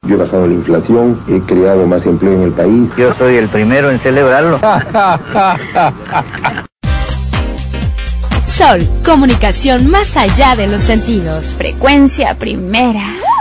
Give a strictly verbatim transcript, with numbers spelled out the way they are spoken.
Yo he bajado la inflación, he creado más empleo en el país. Yo soy el primero en celebrarlo. Sol, comunicación más allá de los sentidos. Frecuencia primera.